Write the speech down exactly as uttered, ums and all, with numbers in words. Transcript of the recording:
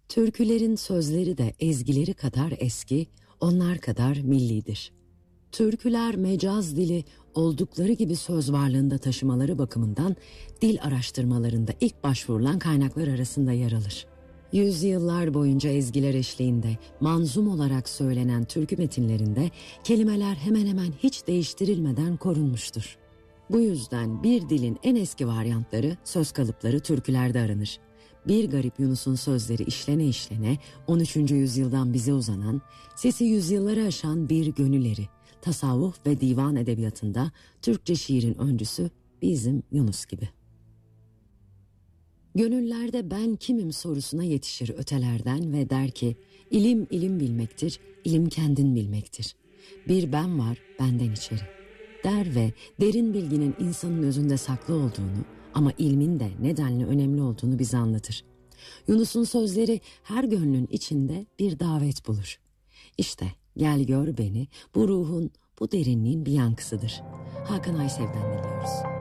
Türkülerin sözleri de ezgileri kadar eski, onlar kadar millidir. Türküler mecaz dili oldukları gibi söz varlığında taşımaları bakımından dil araştırmalarında ilk başvurulan kaynaklar arasında yer alır. Yüzyıllar boyunca ezgiler eşliğinde manzum olarak söylenen türkü metinlerinde kelimeler hemen hemen hiç değiştirilmeden korunmuştur. Bu yüzden bir dilin en eski varyantları, söz kalıpları türkülerde aranır. Bir Garip Yunus'un sözleri işlene işlene on üçüncü yüzyıldan bize uzanan, sesi yüzyılları aşan bir gönülleri, tasavvuf ve divan edebiyatında Türkçe şiirin öncüsü bizim Yunus gibi. Gönüllerde ben kimim sorusuna yetişir ötelerden ve der ki, ilim ilim bilmektir, ilim kendin bilmektir. Bir ben var benden içeri. Der ve derin bilginin insanın özünde saklı olduğunu ama ilmin de nedenli önemli olduğunu bize anlatır. Yunus'un sözleri her gönlün içinde bir davet bulur. İşte gel gör beni, bu ruhun, bu derinliğin bir yankısıdır. Hakan Aysev'den dinliyoruz.